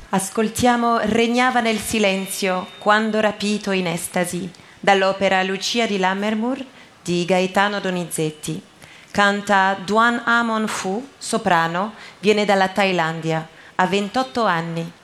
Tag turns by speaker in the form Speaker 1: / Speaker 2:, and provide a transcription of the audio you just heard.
Speaker 1: Ascoltiamo Regnava nel silenzio, quando rapito in estasi, dall'opera Lucia di Lammermoor di Gaetano Donizetti. Canta Duan Amon Phu, soprano, viene dalla Thailandia, ha 28 anni.